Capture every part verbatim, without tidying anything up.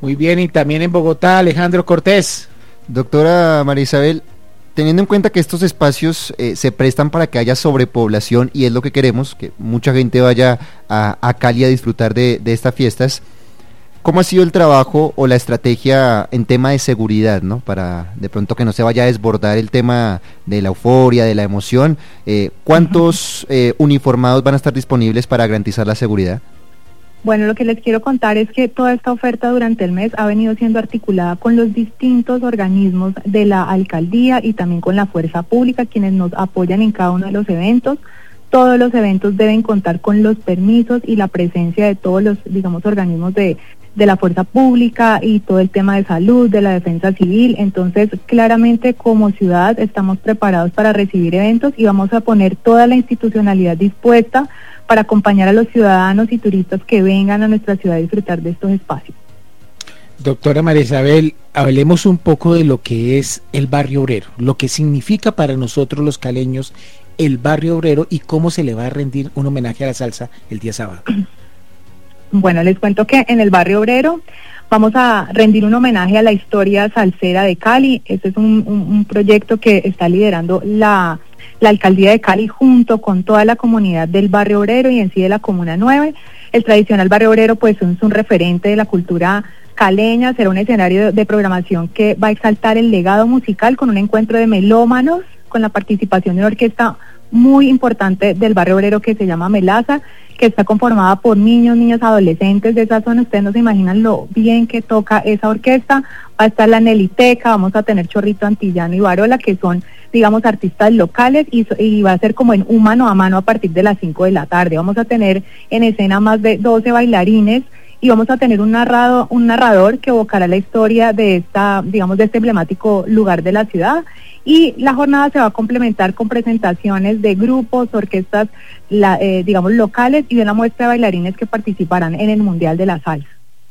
Muy bien, y también en Bogotá, Alejandro Cortés. Doctora María Isabel, teniendo en cuenta que estos espacios eh, se prestan para que haya sobrepoblación, y es lo que queremos, que mucha gente vaya a, a Cali a disfrutar de, de estas fiestas, ¿cómo ha sido el trabajo o la estrategia en tema de seguridad, ¿no? Para de pronto que no se vaya a desbordar el tema de la euforia, de la emoción. Eh, ¿Cuántos eh, uniformados van a estar disponibles para garantizar la seguridad? Bueno, lo que les quiero contar es que toda esta oferta durante el mes ha venido siendo articulada con los distintos organismos de la alcaldía y también con la fuerza pública, quienes nos apoyan en cada uno de los eventos. Todos los eventos deben contar con los permisos y la presencia de todos los, digamos, organismos de, de la fuerza pública y todo el tema de salud, de la defensa civil. Entonces, claramente como ciudad estamos preparados para recibir eventos y vamos a poner toda la institucionalidad dispuesta para acompañar a los ciudadanos y turistas que vengan a nuestra ciudad a disfrutar de estos espacios. Doctora María Isabel, hablemos un poco de lo que es el barrio obrero, lo que significa para nosotros los caleños el barrio obrero y cómo se le va a rendir un homenaje a la salsa el día sábado. Bueno, les cuento que en el barrio obrero vamos a rendir un homenaje a la historia salsera de Cali. Este es un, un, un proyecto que está liderando la... la alcaldía de Cali junto con toda la comunidad del barrio obrero y en sí de la Comuna nueve. El tradicional barrio obrero pues es un referente de la cultura caleña, será un escenario de programación que va a exaltar el legado musical con un encuentro de melómanos, con la participación de una orquesta muy importante del barrio obrero que se llama Melaza, que está conformada por niños, niñas, adolescentes de esa zona. Ustedes no se imaginan lo bien que toca esa orquesta. Va a estar la Neliteca, vamos a tener Chorrito Antillano y Barola, que son, digamos, artistas locales, y, y va a ser como en un mano a mano a partir de las cinco de la tarde. Vamos a tener en escena más de doce bailarines y vamos a tener un narrado, un narrador que evocará la historia de esta, digamos, de este emblemático lugar de la ciudad. Y la jornada se va a complementar con presentaciones de grupos, orquestas, la, eh, digamos, locales y de una muestra de bailarines que participarán en el Mundial de la Salsa.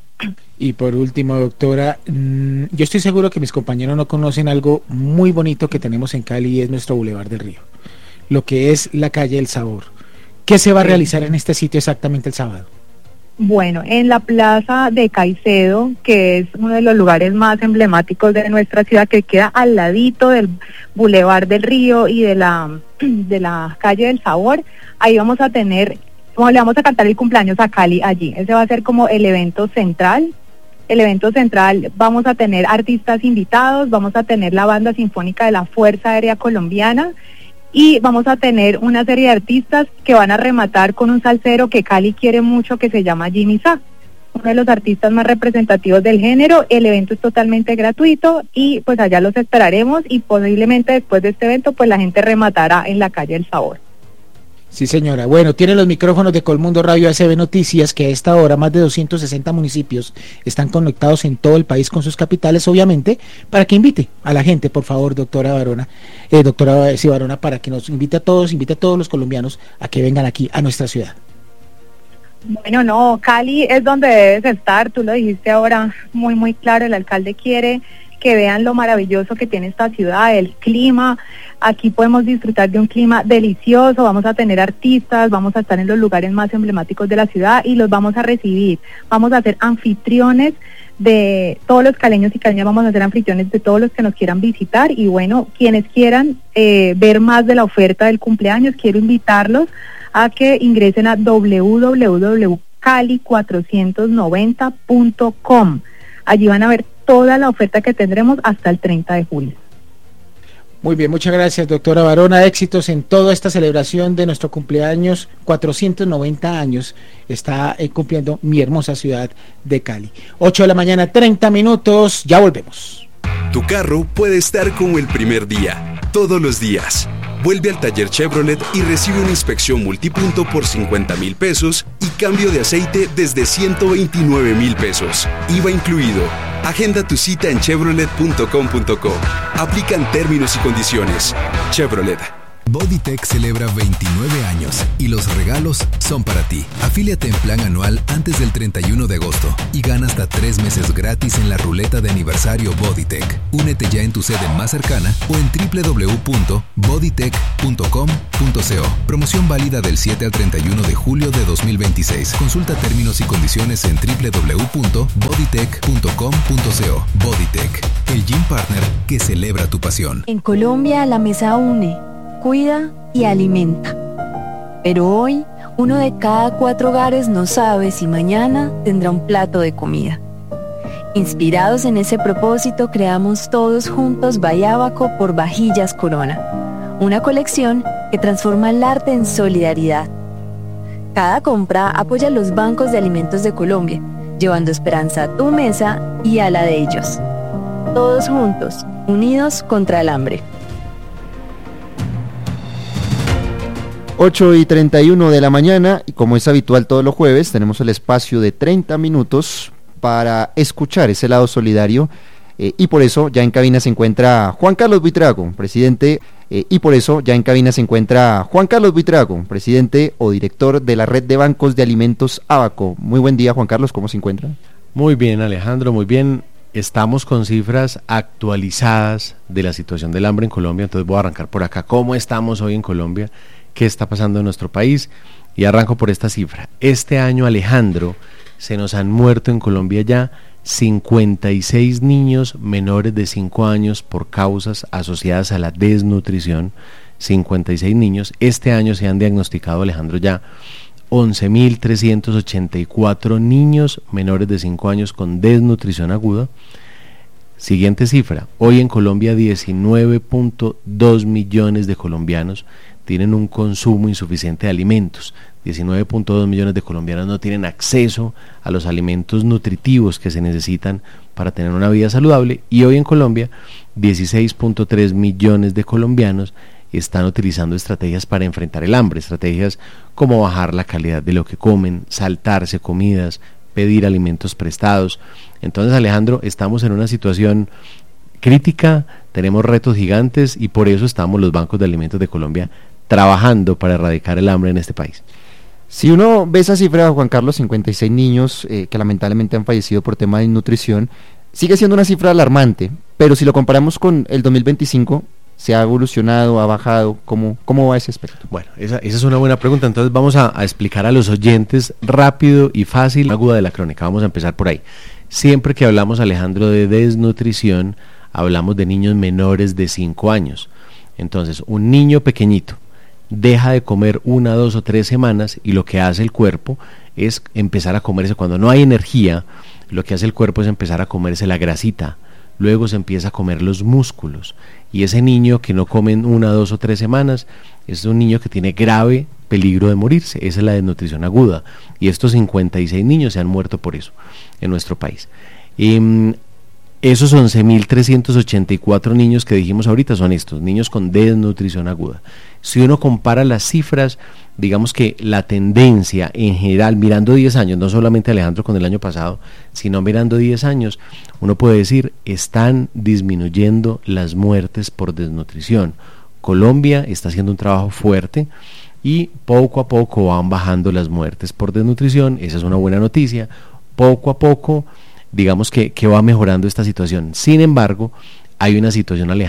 Y por último, doctora, mmm, yo estoy seguro que mis compañeros no conocen algo muy bonito que tenemos en Cali, y es nuestro Boulevard del Río, lo que es la calle del Sabor. ¿Qué se va a realizar en este sitio exactamente el sábado? Bueno, en la plaza de Caicedo, que es uno de los lugares más emblemáticos de nuestra ciudad, que queda al ladito del Boulevard del Río y de la, de la calle del Sabor, ahí vamos a tener, como le vamos a cantar el cumpleaños a Cali allí. Ese va a ser como el evento central. El evento central, vamos a tener artistas invitados, vamos a tener la banda sinfónica de la Fuerza Aérea Colombiana, y vamos a tener una serie de artistas que van a rematar con un salsero que Cali quiere mucho, que se llama Jimmy Sá, uno de los artistas más representativos del género. El evento es totalmente gratuito y pues allá los esperaremos, y posiblemente después de este evento pues la gente rematará en la calle del Sabor. Sí, señora. Bueno, tiene los micrófonos de Colmundo Radio A C B Noticias, que a esta hora más de doscientos sesenta municipios están conectados en todo el país con sus capitales, obviamente, para que invite a la gente, por favor, doctora Barona, eh, doctora sí, Barona, para que nos invite a todos, invite a todos los colombianos a que vengan aquí a nuestra ciudad. Bueno, no, Cali es donde debes estar, tú lo dijiste ahora muy, muy claro, el alcalde quiere que vean lo maravilloso que tiene esta ciudad, el clima. Aquí podemos disfrutar de un clima delicioso, vamos a tener artistas, vamos a estar en los lugares más emblemáticos de la ciudad y los vamos a recibir. Vamos a ser anfitriones de todos los caleños y caleñas, vamos a ser anfitriones de todos los que nos quieran visitar, y bueno, quienes quieran eh, ver más de la oferta del cumpleaños, quiero invitarlos a que ingresen a doble u doble u doble u punto cali cuatrocientos noventa punto com. Allí van a ver toda la oferta que tendremos hasta el treinta de julio. Muy bien, muchas gracias, doctora Barona. Éxitos en toda esta celebración de nuestro cumpleaños, cuatrocientos noventa años está eh, cumpliendo mi hermosa ciudad de Cali. ocho de la mañana, treinta minutos, ya volvemos. Tu carro puede estar como el primer día, todos los días. Vuelve al taller Chevrolet y recibe una inspección multipunto por cincuenta mil pesos y cambio de aceite desde ciento veintinueve mil pesos. I V A incluido. Agenda tu cita en chevrolet punto com punto co. Aplican términos y condiciones. Chevrolet, Bodytech celebra veintinueve años y los regalos son para ti. Afíliate en plan anual antes del treinta y uno de agosto y gana hasta tres meses gratis en la ruleta de aniversario Bodytech. Únete ya en tu sede más cercana o en doble u doble u doble u punto bodytech punto com punto co. Promoción válida del siete al treinta y uno de julio de dos mil veintiséis. Consulta términos y condiciones en doble u doble u doble u punto bodytech punto com punto co. Bodytech, el gym partner que celebra tu pasión. En Colombia la mesa une, cuida y alimenta. Pero hoy, uno de cada cuatro hogares no sabe si mañana tendrá un plato de comida. Inspirados en ese propósito, creamos todos juntos Bayábaco por Vajillas Corona, una colección que transforma el arte en solidaridad. Cada compra apoya los bancos de alimentos de Colombia, llevando esperanza a tu mesa y a la de ellos. Todos juntos, unidos contra el hambre. ocho y treinta y uno de la mañana, y como es habitual todos los jueves, tenemos el espacio de treinta minutos para escuchar ese lado solidario, eh, y por eso ya en cabina se encuentra Juan Carlos Buitrago, presidente, eh, y por eso ya en cabina se encuentra Juan Carlos Buitrago, presidente o director de la Red de Bancos de Alimentos Abaco. Muy buen día, Juan Carlos, ¿cómo se encuentra? Muy bien, Alejandro, muy bien. Estamos con cifras actualizadas de la situación del hambre en Colombia, entonces voy a arrancar por acá. ¿Cómo estamos hoy en Colombia? ¿Qué está pasando en nuestro país? Y arranco por esta cifra. Este año, Alejandro, se nos han muerto en Colombia ya cincuenta y seis niños menores de cinco años por causas asociadas a la desnutrición. cincuenta y seis niños. Este año se han diagnosticado, Alejandro, ya once mil trescientos ochenta y cuatro niños menores de cinco años con desnutrición aguda. Siguiente cifra, hoy en Colombia diecinueve punto dos millones de colombianos tienen un consumo insuficiente de alimentos. diecinueve punto dos millones de colombianos no tienen acceso a los alimentos nutritivos que se necesitan para tener una vida saludable, y hoy en Colombia dieciséis punto tres millones de colombianos están utilizando estrategias para enfrentar el hambre, estrategias como bajar la calidad de lo que comen, saltarse comidas, pedir alimentos prestados. Entonces, Alejandro, estamos en una situación crítica, tenemos retos gigantes y por eso estamos los bancos de alimentos de Colombia trabajando para erradicar el hambre en este país. Si uno ve esa cifra, Juan Carlos, cincuenta y seis niños eh, que lamentablemente han fallecido por tema de nutrición, sigue siendo una cifra alarmante, pero si lo comparamos con el dos mil veinticinco, ¿se ha evolucionado, ha bajado? ¿Cómo, cómo va ese aspecto? Bueno, esa, esa es una buena pregunta, entonces vamos a, a explicar a los oyentes rápido y fácil, aguda de la crónica, vamos a empezar por ahí. Siempre que hablamos, Alejandro, de desnutrición, hablamos de niños menores de cinco años. Entonces, un niño pequeñito deja de comer una, dos o tres semanas y lo que hace el cuerpo es empezar a comerse, cuando no hay energía, lo que hace el cuerpo es empezar a comerse la grasita, luego se empieza a comer los músculos, y ese niño que no come una, dos o tres semanas es un niño que tiene grave peligro de morirse. Esa es la desnutrición aguda, y estos cincuenta y seis niños se han muerto por eso en nuestro país. Y esos once mil trescientos ochenta y cuatro niños que dijimos ahorita son estos, niños con desnutrición aguda. Si uno compara las cifras, digamos que la tendencia en general, mirando diez años, no solamente, Alejandro, con el año pasado, sino mirando diez años, uno puede decir, están disminuyendo las muertes por desnutrición. Colombia está haciendo un trabajo fuerte y poco a poco van bajando las muertes por desnutrición, esa es una buena noticia. Poco a poco, digamos que, que va mejorando esta situación. Sin embargo, hay una situación, Alejandro,